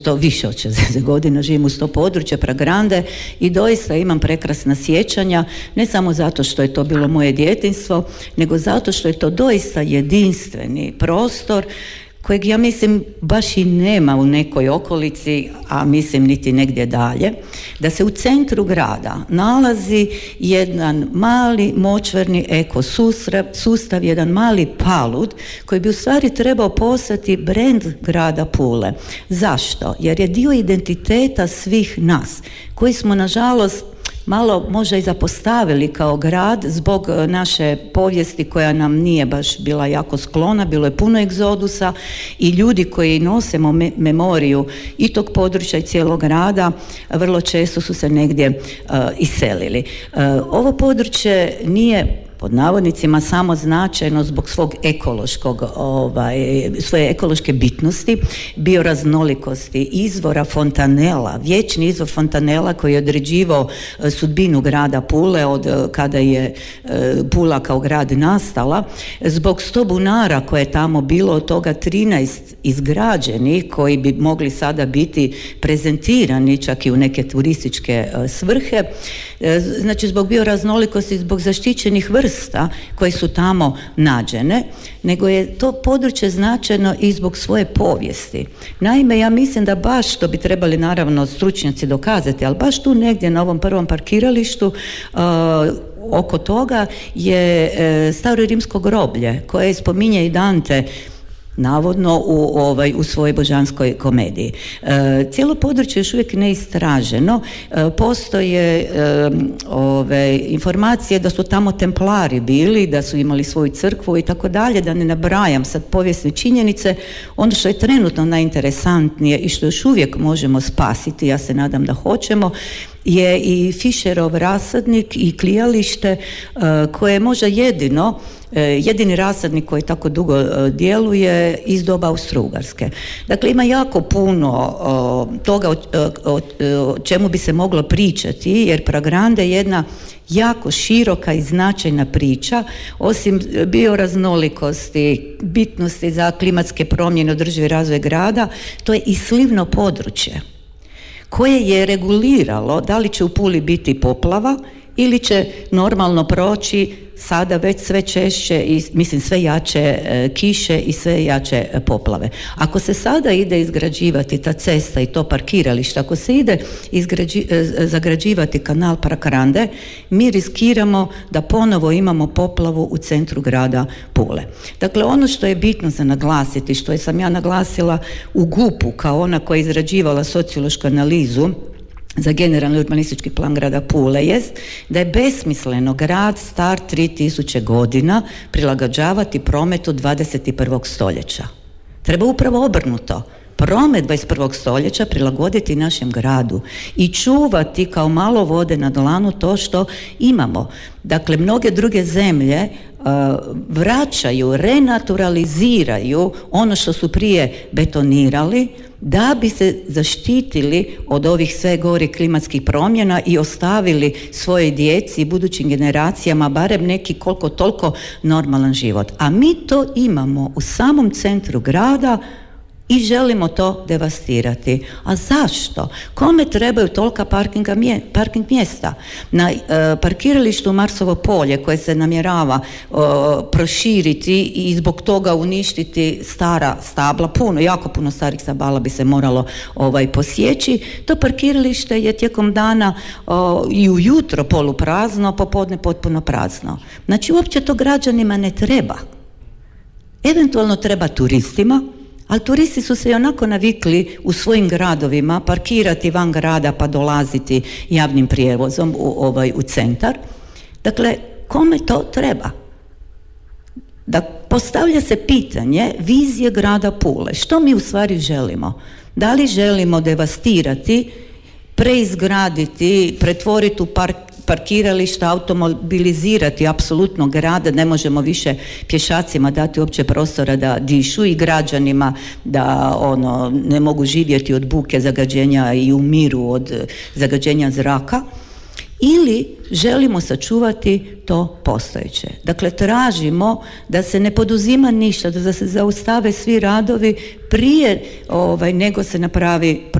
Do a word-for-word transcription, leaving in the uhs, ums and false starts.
to više od šezdeset godina živim uz to područje Pragrande i doista imam prekrasna sjećanja, ne samo zato što je to bilo moje djetinjstvo, nego zato što je to doista jedinstveni prostor kojeg ja mislim baš i nema u nekoj okolici, a mislim niti negdje dalje, da se u centru grada nalazi jedan mali močvarni ekosustav, sustav, jedan mali palud koji bi u stvari trebao postati brend grada Pule. Zašto? Jer je dio identiteta svih nas koji smo nažalost malo možda i zapostavili kao grad zbog naše povijesti koja nam nije baš bila jako sklona, bilo je puno egzodusa i ljudi koji nosimo me- memoriju i tog područja i cijelog grada vrlo često su se negdje uh, iselili. Uh, ovo područje nije pod navodnicima samo značajno zbog svog ekološkog, ovaj, svoje ekološke bitnosti, bioraznolikosti, izvora fontanela, vječni izvor fontanela koji je određivao sudbinu grada Pule od kada je Pula kao grad nastala, zbog sto bunara koje je tamo bilo, od toga trinaest izgrađenih koji bi mogli sada biti prezentirani čak i u neke turističke svrhe, znači zbog bioraznolikosti, zbog zaštićenih vrsta koje su tamo nađene, nego je to područje značajno i zbog svoje povijesti. Naime, ja mislim da baš, to bi trebali naravno stručnjaci dokazati, ali baš tu negdje na ovom prvom parkiralištu uh, oko toga je uh, staro rimsko groblje koje spominje i Dante navodno u, ovaj, u svojoj božanskoj komediji. E, cijelo područje je još uvijek neistraženo. E, postoje e, ove, informacije da su tamo templari bili, da su imali svoju crkvu i tako dalje, da ne nabrajam sad povijesne činjenice. Ono što je trenutno najinteresantnije i što još uvijek možemo spasiti, ja se nadam da hoćemo, je i Fischerov rasadnik i klijalište uh, koje je možda jedino uh, jedini rasadnik koji tako dugo uh, djeluje iz doba Austro-Ugarske. Dakle, ima jako puno uh, toga o, o, o čemu bi se moglo pričati, jer Pragrande je jedna jako široka i značajna priča, osim bioraznolikosti, bitnosti za klimatske promjene, održivi razvoj grada, to je i slivno područje koje je reguliralo da li će u Puli biti poplava ili će normalno proći sada već sve češće i mislim sve jače e, kiše i sve jače e, poplave. Ako se sada ide izgrađivati ta cesta i to parkiralište, ako se ide izgrađi, e, zagrađivati kanal Pragrande, mi riskiramo da ponovo imamo poplavu u centru grada Pule. Dakle, ono što je bitno za naglasiti, što je sam ja naglasila u GUP-u kao ona koja je izrađivala sociološku analizu za generalni urbanistički plan grada Pule, jest da je besmisleno grad star tri tisuće godina prilagođavati prometu dvadeset prvog stoljeća. Treba upravo obrnuto. Promet dvadeset prvog stoljeća prilagoditi našem gradu i čuvati kao malo vode na dlanu to što imamo. Dakle, mnoge druge zemlje uh, vraćaju, renaturaliziraju ono što su prije betonirali da bi se zaštitili od ovih sve gore klimatskih promjena i ostavili svojoj djeci i budućim generacijama barem neki koliko toliko normalan život. A mi to imamo u samom centru grada i želimo to devastirati. A zašto? Kome trebaju tolika parkinga mje, parking mjesta? Na e, parkiralištu Marsovo polje koje se namjerava e, proširiti i zbog toga uništiti stara stabla, puno, jako puno starih stabala bi se moralo ovaj, posjeći. To parkiralište je tijekom dana o, i ujutro poluprazno, popodne potpuno prazno. Znači uopće to građanima ne treba. Eventualno treba turistima, ali turisti su se i onako navikli u svojim gradovima parkirati van grada pa dolaziti javnim prijevozom u, ovaj, u centar. Dakle, kome to treba? Da postavlja se pitanje vizije grada Pule. Što mi u stvari želimo? Da li želimo devastirati, preizgraditi, pretvoriti u park parkirališta, automobilizirati apsolutno grad, ne možemo više pješacima dati uopće prostora da dišu i građanima da ono ne mogu živjeti od buke, zagađenja i umiru od zagađenja zraka. ili želimo sačuvati to postojeće. Dakle, tražimo da se ne poduzima ništa, da se zaustave svi radovi prije ovaj, nego se napravi